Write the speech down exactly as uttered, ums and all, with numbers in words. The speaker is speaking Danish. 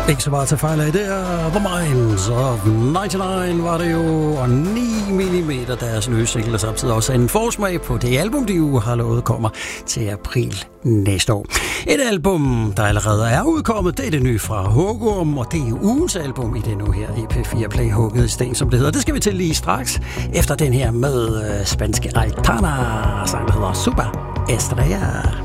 Ikke så meget til fejl af det er The Minds of nioghalvfems var det jo, og ni millimeter deres nye single, og samtidig også en forsmag på det album, de jo har lovet kommer til april næste år. Et album, der allerede er udkommet, det er det nye fra Hugum, og det er ugens album i det nu her i P fire Play Hugget i Sten, som det hedder. Det skal vi til lige straks, efter den her med øh, spanske Aitana, sang der hedder Super Estrella.